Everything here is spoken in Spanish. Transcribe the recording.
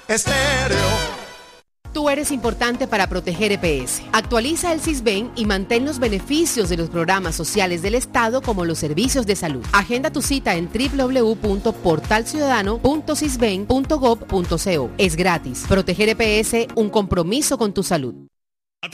Estéreo. Tú eres importante para proteger EPS. Actualiza el Sisbén y mantén los beneficios de los programas sociales del Estado como los servicios de salud. Agenda tu cita en www.portalciudadano.sisben.gov.co. Es gratis. Proteger EPS, un compromiso con tu salud.